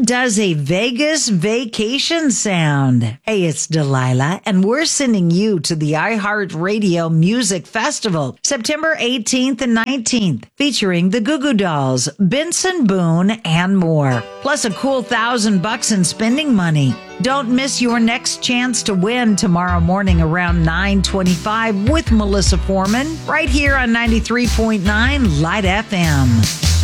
does a Vegas vacation sound. Hey, it's Delilah, and we're sending you to the iHeartRadio Music Festival, September 18th and 19th, featuring the Goo Goo Dolls, Benson Boone, and more. Plus a cool $1,000 in spending money. Don't miss your next chance to win tomorrow morning around 9:25 with Melissa Foreman, right here on 93.9 Light FM.